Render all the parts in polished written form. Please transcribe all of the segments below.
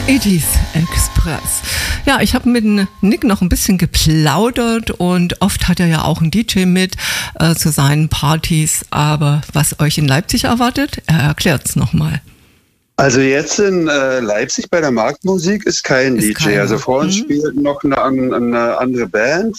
80s Express. Ja, ich habe mit Nick noch ein bisschen geplaudert und oft hat er ja auch einen DJ mit zu seinen Partys. Aber was euch in Leipzig erwartet, er erklärt es nochmal. Also jetzt in Leipzig bei der Marktmusik ist kein DJ. keiner. Also vor uns spielt noch eine andere Band.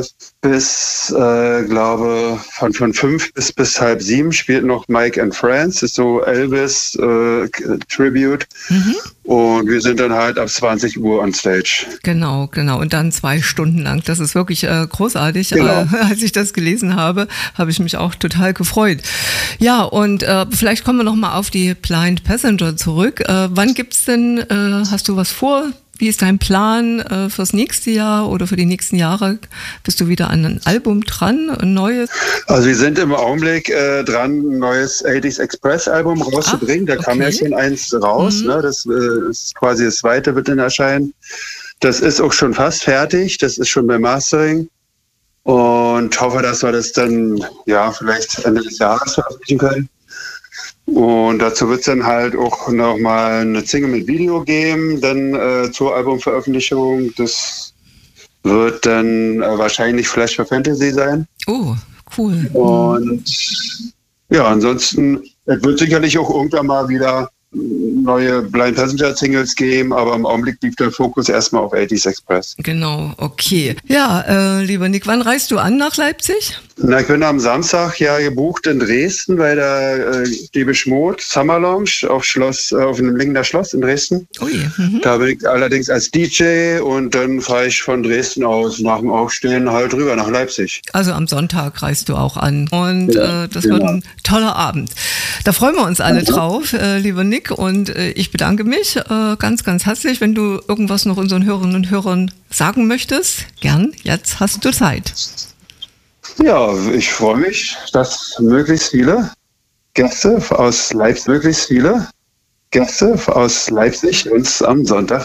Glaube von 5 bis halb 7 spielt noch Mike and Friends. Das ist so Elvis Tribute. Und wir sind dann halt ab 20 Uhr on Stage. Genau. Und dann 2 Stunden lang. Das ist wirklich großartig. Genau. Als ich das gelesen habe, habe ich mich auch total gefreut. Ja, und vielleicht kommen wir noch mal auf die Blind Passenger zurück. Wann gibt's denn, hast du was vor? Wie ist dein Plan fürs nächste Jahr oder für die nächsten Jahre? Bist du wieder an ein Album dran, ein neues? Also wir sind im Augenblick dran, ein neues 80s Express Album rauszubringen. Da kam ja schon eins raus. Ne? Das ist quasi das zweite, wird dann erscheinen. Das ist auch schon fast fertig. Das ist schon beim Mastering. Und hoffe, dass wir das dann vielleicht Ende des Jahres veröffentlichen können. Und dazu wird es dann halt auch nochmal eine Single mit Video geben, dann zur Albumveröffentlichung. Das wird dann wahrscheinlich Flash for Fantasy sein. Oh, cool. Und ja, ansonsten, es wird sicherlich auch irgendwann mal wieder neue Blind Passenger Singles geben, aber im Augenblick liegt der Fokus erstmal auf 80s Express. Genau, okay. Ja, lieber Nick, wann reist du an nach Leipzig? Na, ich bin am Samstag gebucht in Dresden bei der Depeche Mode Summer Lounge auf dem Lingner Schloss in Dresden. Ui. Da bin ich allerdings als DJ und dann fahre ich von Dresden aus nach dem Aufstehen halt rüber nach Leipzig. Also am Sonntag reist du auch an und das wird ein toller Abend. Da freuen wir uns alle drauf, lieber Nick, und ich bedanke mich ganz, ganz herzlich. Wenn du irgendwas noch unseren Hörerinnen und Hörern sagen möchtest, gern, jetzt hast du Zeit. Ja, ich freue mich, dass möglichst viele Gäste aus Leipzig uns am Sonntag